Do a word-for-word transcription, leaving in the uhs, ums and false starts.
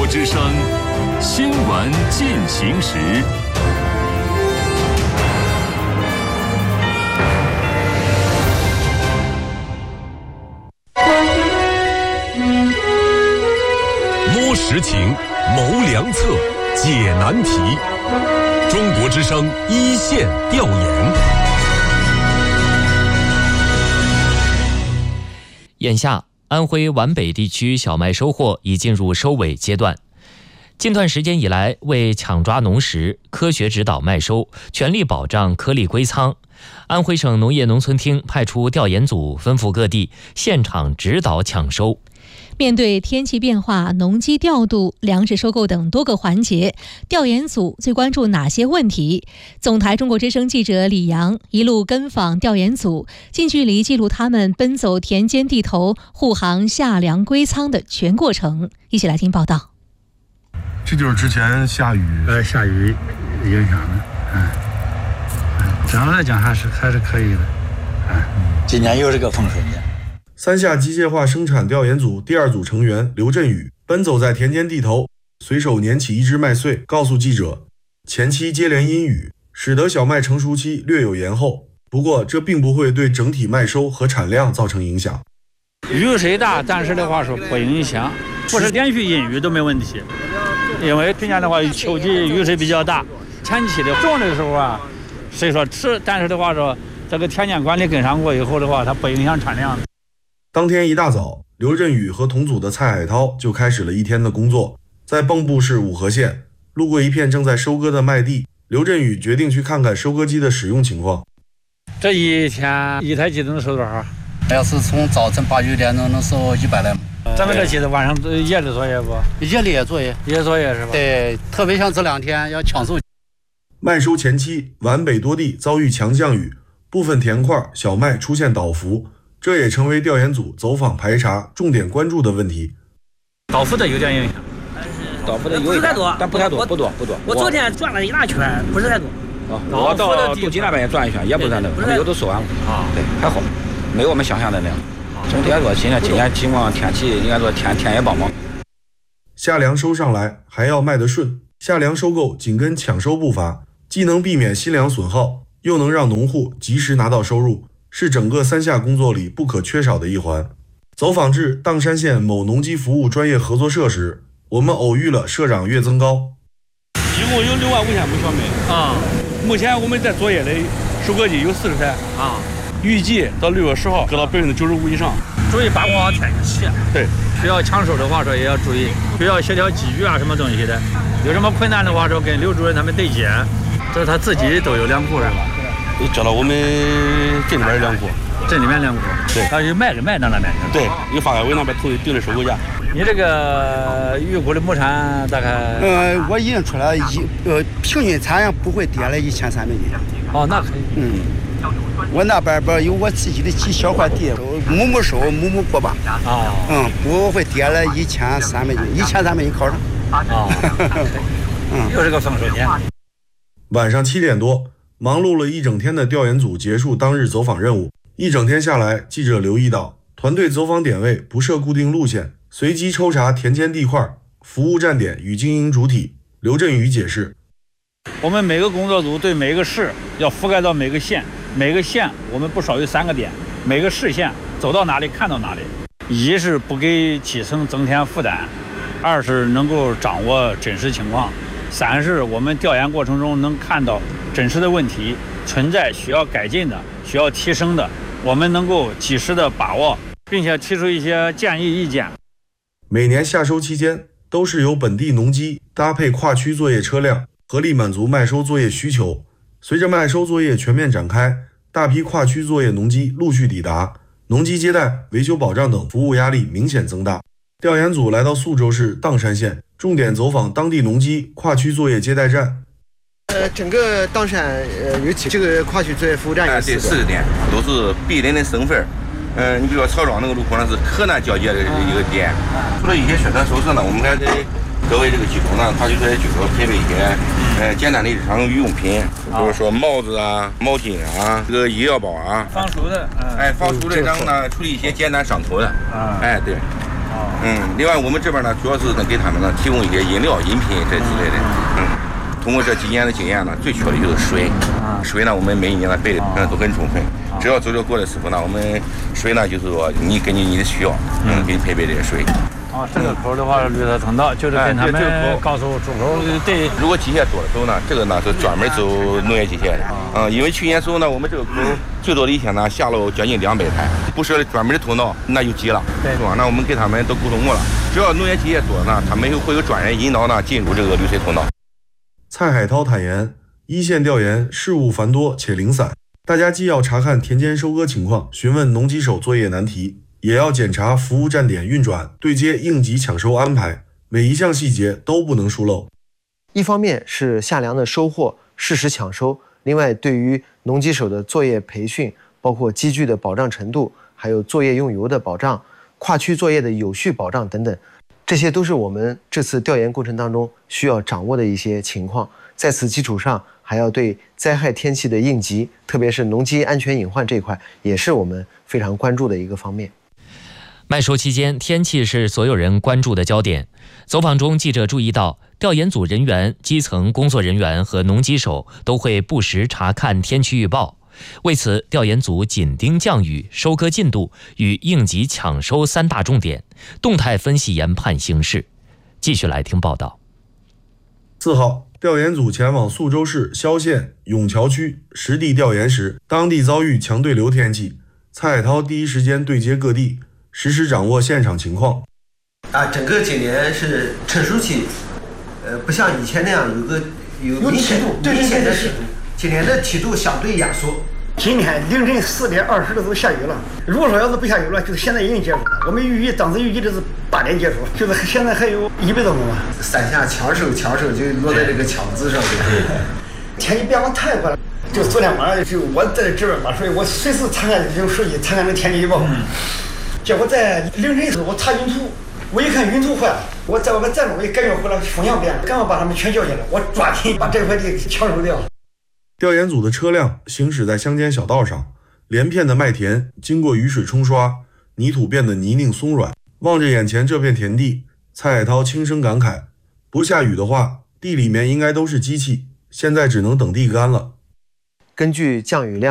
之声新闻进行时。摸实情，谋良策，解难题。中国之声一线调研。 眼下，安徽皖北地区小麦收获已进入收尾阶段。近段时间以来，为抢抓农时，科学指导麦收，全力保障颗粒归仓，安徽省农业农村厅派出调研组，吩咐各地现场指导抢收。 面对天气变化、农机调度、粮食收购等多个环节，调研组最关注哪些问题？总台中国之声记者李阳一路跟访调研组，近距离记录他们奔走田间地头、护航下粮归仓的全过程。一起来听报道。 这就是之前下雨， 呃，下雨影响的，嗯，这样来讲还是还是可以的，嗯， 今年又是个丰收年。 三下机械化生产调研组第二组成员刘振宇奔走在田间地头，随手拈起一只麦穗，告诉记者，前期接连阴雨，使得小麦成熟期略有延后，不过这并不会对整体麦收和产量造成影响。 雨水大，但是的话说不影响，不是连续阴雨都没问题，因为去年的话秋季雨水比较大，前期的种的时候啊，虽说迟，但是的话说这个田间管理跟上过以后的话，它不影响产量。 当天一大早，刘振宇和同组的蔡海涛就开始了一天的工作。在蚌埠市五河县，路过一片正在收割的麦地，刘振宇决定去看看收割机的使用情况。 这一天一台机能收多少？ 要是从早晨八九点钟能收一百来亩。 咱们这机子晚上夜里作业不？ 夜里也作业， 夜作业是吧？ 对，特别像这两天要抢收。 麦收前期，皖北多地遭遇强降雨，部分田块小麦出现倒伏。这也成为调研组走访排查重点关注的问题。 倒伏的有点影响， 倒伏的有一点，但不太多，不多不多。我昨天转了一大圈，不是太多。 啊，我到杜金那边也转一圈，也不是太多，没有都收完了。啊，对，还好，没有我们想象的那样。整体来说，现在今年情况天气应该说天天也帮忙。 下粮收上来还要卖得顺，下粮收购紧跟抢收步伐，既能避免新粮损耗，又能让农户及时拿到收入。是整个三下工作里不可缺少的一环。走访至砀山县某农机服务专业合作社时，我们偶遇了社长岳增高。 一共有六万五千亩小麦啊，目前我们在作业的收割机有四十台啊，预计到六月十号割到百分之九十五以上。 注意把握天气， 对， 需要抢收的话说也要注意，需要协调机具啊什么东西的，有什么困难的话说跟刘主任他们对接，这是他自己都有粮库是吧？ 交到我们镇里边的粮库， 镇里面粮库， 对， 他就卖着卖到那边去。 对，有发改委那边投定的收购价。 你这个预估的亩产大概？ 呃，我已经出来一呃，平均产量不会跌了一千三百斤。 哦，那可以。 嗯，我那边边有我自己的几小块地，亩亩收，亩亩过吧。啊。嗯，不会跌了一千三百斤，一千三百斤靠上。 啊。嗯，又是个丰收年。 晚上七点多。忙碌了一整天的调研组结束当日走访任务。一整天下来，记者留意到，团队走访点位不设固定路线，随机抽查田间地块、服务站点与经营主体。刘振宇解释： 我们每个工作组对每个市要覆盖到每个县，每个县我们不少于三个点，每个市县走到哪里看到哪里。一是不给基层增添负担，二是能够掌握真实情况，三是我们调研过程中能看到真实的问题，存在需要改进的、需要提升的，我们能够及时的把握，并且提出一些建议意见。 每年夏收期间，都是由本地农机搭配跨区作业车辆，合力满足麦收作业需求。随着麦收作业全面展开，大批跨区作业农机陆续抵达，农机接待、维修保障等服务压力明显增大。调研组来到宿州市砀山县，重点走访当地农机跨区作业接待站。 呃，整个砀山呃有几个跨区作业服务站有四个，对，四个点都是必领的省份。嗯、呃，你比如说曹庄那个路口呢是河南交界的一个点。除了一些宣传手势呢，我们还给各位这个机构呢，跨区作业机构配备一些呃简单的日常用品，比如说帽子啊、毛巾啊、这个医药包啊， 防暑的， 哎，防暑的，然后呢处理一些简单伤口的，哎，对。 嗯，另外我们这边呢，主要是能给他们呢提供一些饮料、饮品这之类的。嗯，通过这几年的经验呢，最缺的就是水。水呢，我们每一年呢备的嗯都很充分。只要走着过的时候呢，我们水呢就是说你根据你的需要，嗯，给你配备这些水。 啊，这个口的话，绿色通道就是跟他们告诉出口对。 如果机械多的时候呢，这个呢是专门走农业机械的。嗯，因为去年时候呢，我们这个口最多的一天呢下了将近两百台，不设专门的通道那就急了，对吧？那我们给他们都沟通过了，只要农业机械多呢，他们会有专人引导呢进入这个绿水通道。 蔡海涛坦言，一线调研事务繁多且零散，大家既要查看田间收割情况，询问农机手作业难题，也要检查服务站点运转、对接应急抢收安排，每一项细节都不能疏漏。 一方面是夏粮的收获适时抢收，另外对于农机手的作业培训，包括机具的保障程度，还有作业用油的保障、跨区作业的有序保障等等，这些都是我们这次调研过程当中需要掌握的一些情况。在此基础上，还要对灾害天气的应急，特别是农机安全隐患这一块，也是我们非常关注的一个方面。 麦收期间，天气是所有人关注的焦点。走访中，记者注意到，调研组人员、基层工作人员和农机手都会不时查看天气预报。为此，调研组紧盯降雨、收割进度与应急抢收三大重点，动态分析研判形势。继续来听报道。 四号，调研组前往宿州市萧县永桥区实地调研时，当地遭遇强对流天气，蔡海涛第一时间对接各地，实时掌握现场情况。 啊，整个今年是成熟期，呃，不像以前那样有个有明显明显的湿度，今年的梯度相对压缩。 今天凌晨四点二十的都下雨了。如果说要是不下雨了，就是现在已经结束了。我们预计当时预计的是八点结束，就是现在还有一百多亩吧。 三下抢手，抢手就落在这个抢字上。 天气变化太快了，就昨天晚上就我在这边嘛，所以我随时查看用手机查看这天气预报。嗯、结果在凌晨时我查云图，我一看云图坏了，我在外面站着，我一感觉回来风向变了，赶快把他们全叫进来，我抓紧把这块地抢收掉。 调研组的车辆行驶在乡间小道上，连片的麦田经过雨水冲刷，泥土变得泥泞松软。望着眼前这片田地，蔡海涛轻声感慨：不下雨的话，地里面应该都是机器，现在只能等地干了。 根据降雨量